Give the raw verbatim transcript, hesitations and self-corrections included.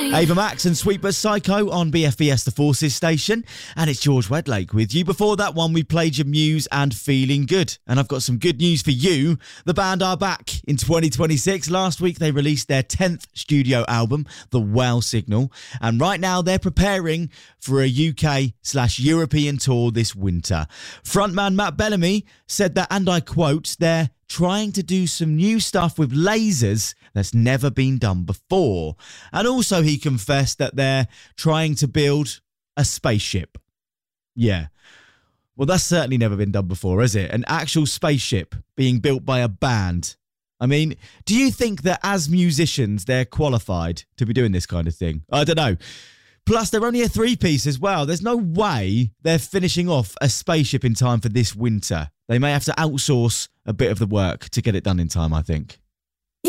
Ava Max and Sweet But Psycho on B F B S The Forces station. And it's George Wedlake with you. Before that one, we played your Muse and Feeling Good. And I've got some good news for you. The band are back in twenty twenty-six. Last week, they released their tenth studio album, The Wow Signal. And right now, they're preparing for a U K slash European tour this winter. Frontman Matt Bellamy said that, and I quote, they're trying to do some new stuff with lasers that's never been done before. And also he confessed that they're trying to build a spaceship. Yeah. Well, that's certainly never been done before, has it? An actual spaceship being built by a band. I mean, do you think that as musicians, they're qualified to be doing this kind of thing? I don't know. Plus, they're only a three-piece as well. There's no way they're finishing off a spaceship in time for this winter. They may have to outsource a bit of the work to get it done in time, I think.